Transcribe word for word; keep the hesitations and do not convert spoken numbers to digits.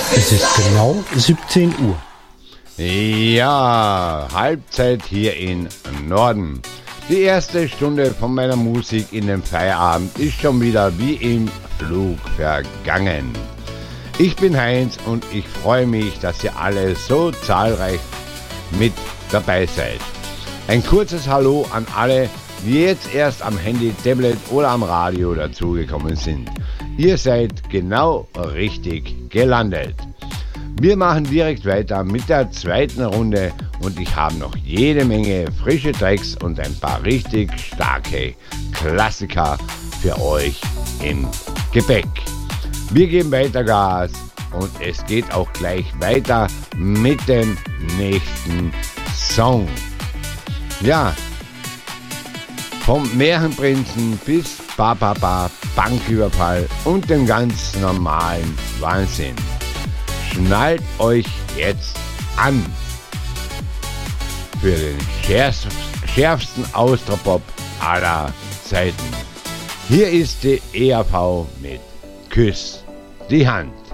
Es ist genau siebzehn Uhr. Ja, Halbzeit hier in Norden. Die erste Stunde von meiner Musik in den Feierabend ist schon wieder wie im Flug vergangen. Ich bin Heinz und ich freue mich, dass ihr alle so zahlreich mit dabei seid. Ein kurzes Hallo an alle, die jetzt erst am Handy, Tablet oder am Radio dazugekommen sind. Ihr seid genau richtig gelandet. Wir machen direkt weiter mit der zweiten Runde und ich habe noch jede Menge frische Tracks und ein paar richtig starke Klassiker für euch im Gepäck. Wir geben weiter Gas und es geht auch gleich weiter mit dem nächsten Song. Ja, vom Märchenprinzen bis Bababa, Banküberfall und dem ganz normalen Wahnsinn. Schnallt euch jetzt an für den schärfsten, schärfsten Austropop aller Zeiten. Hier ist die E R V mit Küss die Hand.